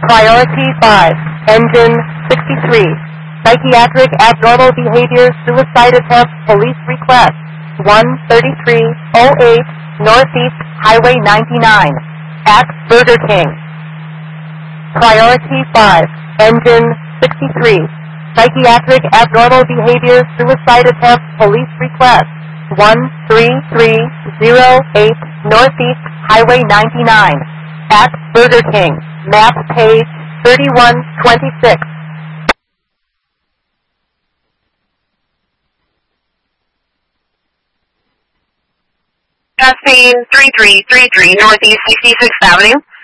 Priority 5, Engine 63. Psychiatric abnormal behavior, suicide attempt, police request. 13308 Northeast Highway 99 at Burger King. Priority 5, Engine 63. Psychiatric abnormal behavior, suicide attempt, police request. 13308 Northeast Highway 99 at Burger King. Map page 3126. Scene 3333 Northeast 66th Avenue.